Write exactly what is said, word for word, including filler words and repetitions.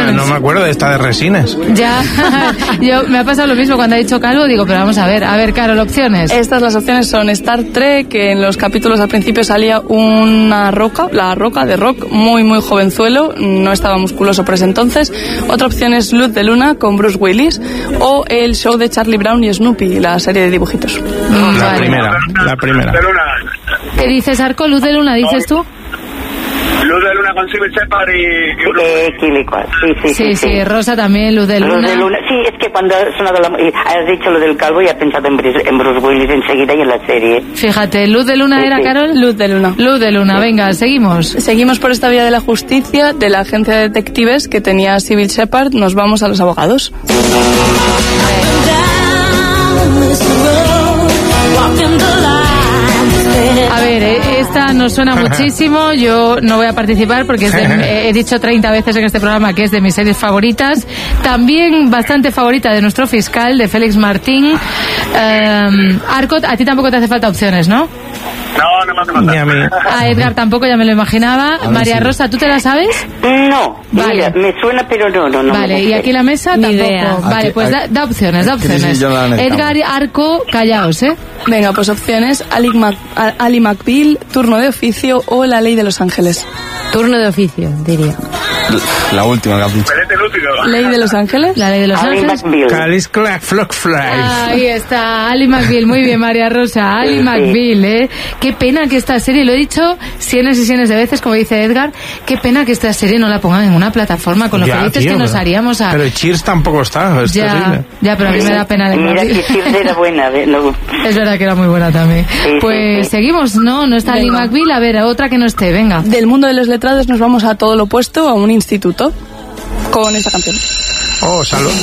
opciones. No me acuerdo de esta de Resines. Ya, yo me ha pasado lo mismo cuando ha dicho Calvo, digo, pero vamos a ver, a ver, Carol, opciones. Estas las opciones son Star Trek, que en los capítulos al principio salía una roca, la roca de Rock, muy muy jovenzuelo, no estaba musculoso por ese entonces. Otra opción es Luz de Luna con Bruce Willis, o el show de Charlie Brown y Snoopy, la serie de dibujitos. Mm, la vale. primera, la primera. ¿Qué dices, Arco? Luz de Luna, ¿dices tú? Luz de Luna con Civil Shepard y... Eh, Quilicual. Sí, sí, sí, sí, sí, sí. Rosa también, Luz de Luna. Luz de Luna. Sí, es que cuando ha sonado la... has dicho lo del calvo y has pensado en Bruce, en Bruce Willis enseguida y en la serie. Fíjate, ¿Luz de Luna sí, era, sí. Carol? Luz de Luna. Luz de Luna, venga, seguimos. Seguimos por esta vía de la justicia, de la agencia de detectives que tenía Civil Shepard, nos vamos a los abogados. A ver, esta nos suena muchísimo. Yo no voy a participar porque es de, he dicho treinta veces en este programa que es de mis series favoritas. También bastante favorita de nuestro fiscal, de Félix Martín. Um, Arcot, a ti tampoco te hace falta opciones, ¿no? No, no me hace falta. Ni a mí. A Edgar tampoco, ya me lo imaginaba. María sí. Rosa, ¿tú te la sabes? No, vale. Mira, me suena, pero no, no, no. Vale, y aquí la mesa Ni tampoco. idea. Vale, Aquí, pues aquí, da, da opciones, da opciones. Sí, sí, yo no la Edgar, Arco, callaos, ¿eh? Venga, pues opciones: Ali, Mac, Ali McBeal, Turno de oficio o La ley de Los Ángeles. Turno de oficio, diría. La última que has dicho. ¿Ley de Los Ángeles? La ley de Los Ali Ángeles. McBeal. Calis Clack Flock Fly. Ahí está, Ali McBeal. Muy bien, María Rosa. Ali Sí, sí. McBeal, ¿eh? Qué pena que esta serie, lo he dicho cientos y cientos de veces, como dice Edgar, qué pena que esta serie no la pongan en una plataforma, con lo Ya, felices tío, que nos pero- haríamos a... Pero Cheers tampoco está, es ya, terrible. ya, pero a mí me da pena de Mira que Cheers era buena. ¿eh? No. Es verdad que era muy buena también. Sí, Pues sí, sí. seguimos, ¿no? No está Ali Venga. McBeal. A ver, otra que no esté, venga. Del mundo de los letrados nos vamos a todo lo opuesto, a un instituto, con esta canción. Oh, salud.